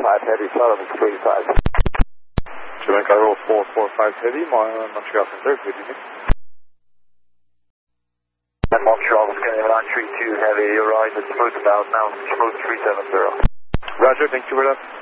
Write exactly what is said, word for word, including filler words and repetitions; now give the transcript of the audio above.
five Heavy, Southern is three five. Jamaica Roll four four five Heavy, Montreal Center, good evening. And Montreal, Skyline nine three two Heavy, you're right, it's smooth about now, smooth three seven zero. Roger, thank you for that.